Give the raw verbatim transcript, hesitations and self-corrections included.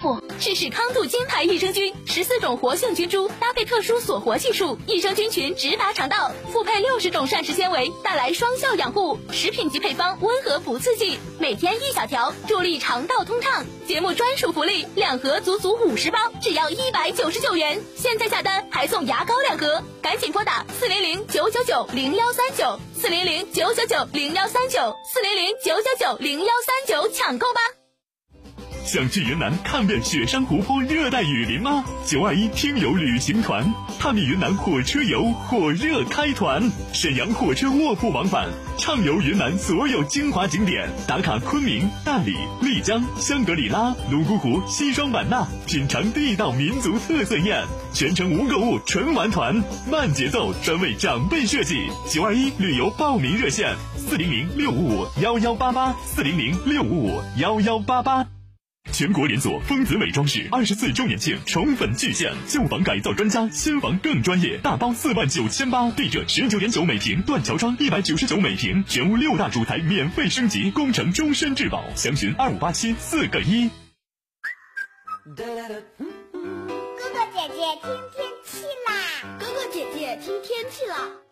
护。试试康度金牌益生菌，十四种活性菌株搭配特殊锁活技术，益生菌群直达肠道，复配六十种膳食纤维，带来双效养护。食品级配方，温和不刺激，每天一小条，助力肠道通畅。节目专属福利，两盒足足五十包，只要一百九十九元。现在下单还送牙膏两盒，赶紧拨打四零零九九九零幺三九四零零九九九零幺三九四零零九九九零幺三九抢购吧。 想去云南看遍雪山湖泊、热带雨林吗？九二一听友旅行团探秘云南火车游火热开团，沈阳火车卧铺往返，畅游云南所有精华景点，打卡昆明、大理、丽江、香格里拉、泸沽湖、西双版纳，品尝地道民族特色宴，全程无购物纯玩团，慢节奏，专为长辈设计。九二一旅游报名热线：四零零六五五幺幺八八，四零零六五五幺幺八八。全国连锁丰子美装饰二十四周年庆宠粉巨献，旧房改造专家，新房更专业，大包四万九千八，地热十九点九每平，断桥窗一百九十九每平，全屋六大主台免费升级，工程终身质保，详询二五八七四个一。 哥哥姐姐听天气啦！ 哥哥姐姐听天气啦！